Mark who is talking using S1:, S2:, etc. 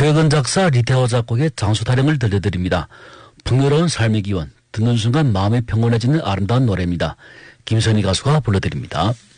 S1: 최근 작사 리태호 작곡의 장수 타령을 들려드립니다. 풍요로운 삶의 기원, 듣는 순간 마음이 평온해지는 아름다운 노래입니다. 김선희 가수가 불러드립니다.